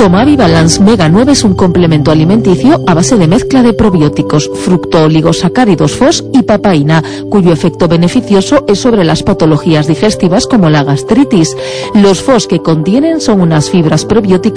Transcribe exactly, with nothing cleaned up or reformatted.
Tomavi Balance Mega nueve es un complemento alimenticio a base de mezcla de probióticos, fructooligosacáridos F O S y papaína, cuyo efecto beneficioso es sobre las patologías digestivas como la gastritis. Los F O S que contienen son unas fibras probióticas